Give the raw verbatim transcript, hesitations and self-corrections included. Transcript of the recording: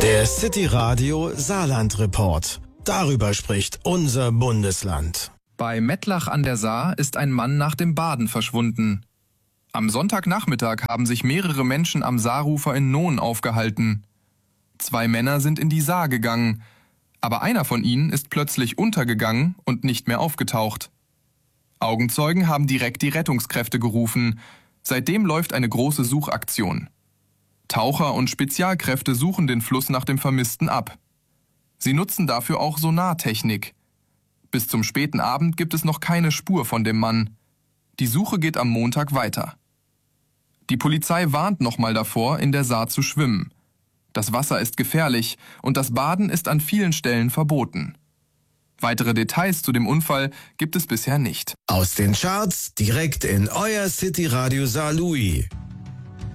Der City Radio Saarland Report. Darüber spricht unser Bundesland. Bei Mettlach an der Saar ist ein Mann nach dem Baden verschwunden. Am Sonntagnachmittag haben sich mehrere Menschen am Saarufer in Nohn aufgehalten. Zwei Männer sind in die Saar gegangen, aber einer von ihnen ist plötzlich untergegangen und nicht mehr aufgetaucht. Augenzeugen haben direkt die Rettungskräfte gerufen. Seitdem läuft eine große Suchaktion. Taucher und Spezialkräfte suchen den Fluss nach dem Vermissten ab. Sie nutzen dafür auch Sonartechnik. Bis zum späten Abend gibt es noch keine Spur von dem Mann. Die Suche geht am Montag weiter. Die Polizei warnt nochmal davor, in der Saar zu schwimmen. Das Wasser ist gefährlich und das Baden ist an vielen Stellen verboten. Weitere Details zu dem Unfall gibt es bisher nicht. Aus den Charts direkt in euer City Radio Saarlouis.